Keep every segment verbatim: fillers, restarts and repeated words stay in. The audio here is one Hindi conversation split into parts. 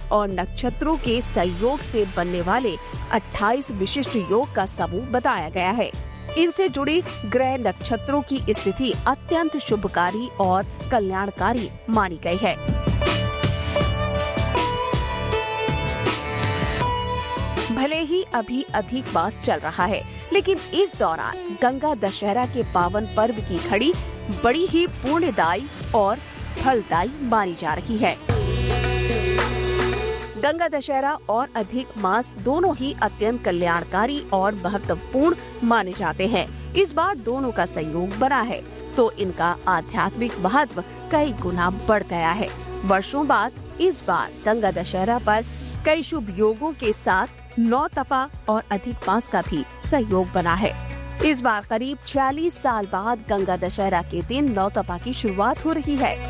और नक्षत्रों के सहयोग से बनने वाले अट्ठाईस विशिष्ट योग का समूह बताया गया है। इनसे जुड़ी ग्रह नक्षत्रों की स्थिति अत्यंत शुभकारी और कल्याणकारी मानी गई है। भले ही अभी अधिक मास चल रहा है, लेकिन इस दौरान गंगा दशहरा के पावन पर्व की घड़ी बड़ी ही पुण्यदायी और फलदायी मानी जा रही है। गंगा दशहरा और अधिक मास दोनों ही अत्यंत कल्याणकारी और महत्वपूर्ण माने जाते हैं। इस बार दोनों का संयोग बना है तो इनका आध्यात्मिक महत्व कई गुना बढ़ गया है। वर्षों बाद इस बार गंगा दशहरा पर कई शुभ योगों के साथ नौ तपा और अधिक मास का भी सहयोग बना है। इस बार करीब छियालीस साल बाद गंगा दशहरा के दिन नौ तपा की शुरुआत हो रही है।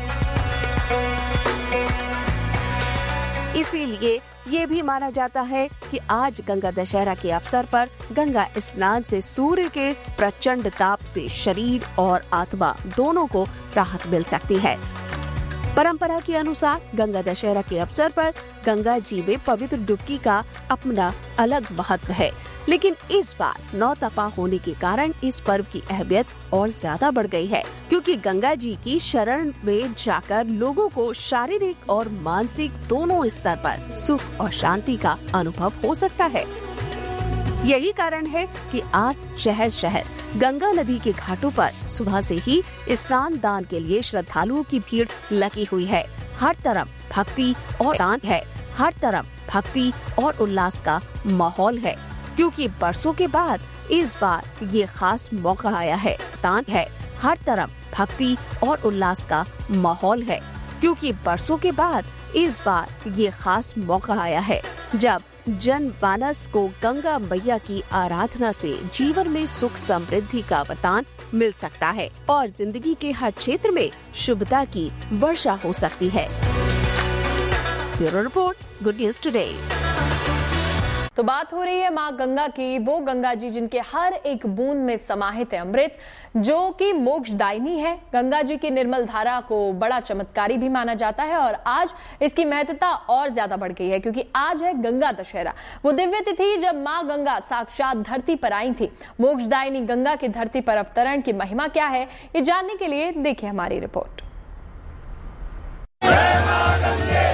इसीलिए ये भी माना जाता है कि आज गंगा दशहरा के अवसर पर गंगा स्नान से सूर्य के प्रचंड ताप से शरीर और आत्मा दोनों को राहत मिल सकती है। परंपरा के अनुसार गंगा दशहरा के अवसर पर गंगा जी में पवित्र डुबकी का अपना अलग महत्व है, लेकिन इस बार नौ तपा होने के कारण इस पर्व की अहमियत और ज्यादा बढ़ गई है, क्योंकि गंगा जी की शरण में जाकर लोगों को शारीरिक और मानसिक दोनों स्तर पर सुख और शांति का अनुभव हो सकता है। यही कारण है कि आज शहर शहर गंगा नदी के घाटों पर सुबह से ही स्नान दान के लिए श्रद्धालुओं की भीड़ लगी हुई है। हर तरफ भक्ति और दान है, हर तरफ भक्ति और उल्लास का माहौल है, क्योंकि बरसों के बाद इस बार ये खास मौका आया है। दान है, हर तरफ भक्ति और उल्लास का माहौल है, क्योंकि बरसों के बाद इस बार ये खास मौका आया है जब जनमानस को गंगा मैया की आराधना से जीवन में सुख समृद्धि का वरदान मिल सकता है और जिंदगी के हर क्षेत्र में शुभता की वर्षा हो सकती है। Bureau report, good news today. तो बात हो रही है माँ गंगा की, वो गंगा जी जिनके हर एक बूंद में समाहित है अमृत, जो कि मोक्षदायिनी है। गंगा जी की निर्मल धारा को बड़ा चमत्कारी भी माना जाता है और आज इसकी महत्ता और ज्यादा बढ़ गई है, क्योंकि आज है गंगा दशहरा, वो दिव्य तिथि जब माँ गंगा साक्षात धरती पर आई थी। मोक्षदायिनी गंगा की धरती पर अवतरण की महिमा क्या है, ये जानने के लिए देखिए हमारी रिपोर्ट।